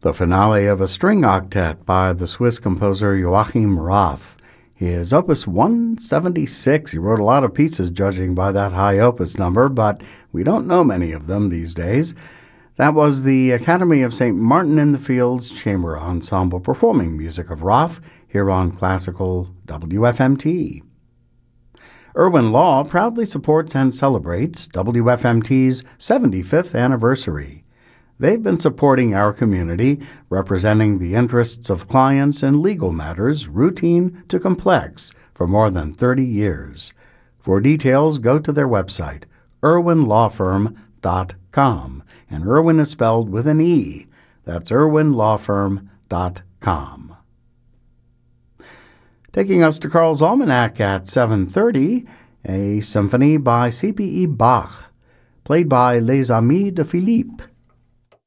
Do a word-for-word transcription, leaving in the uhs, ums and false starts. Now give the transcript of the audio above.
the finale of a string octet by the Swiss composer Joachim Raff. His Opus one seventy-six. He wrote a lot of pieces, judging by that high opus number, but we don't know many of them these days. That was the Academy of Saint Martin in the Fields Chamber Ensemble performing music of Raff here on Classical W F M T. Irwin Law proudly supports and celebrates W F M T's seventy-fifth anniversary. They've been supporting our community, representing the interests of clients in legal matters, routine to complex, for more than thirty years. For details, go to their website, irwin law firm dot com, and Irwin is spelled with an E. That's irwin law firm dot com. Taking us to Carl's Almanac at seven thirty, a symphony by C P E Bach, played by Les Amis de Philippe.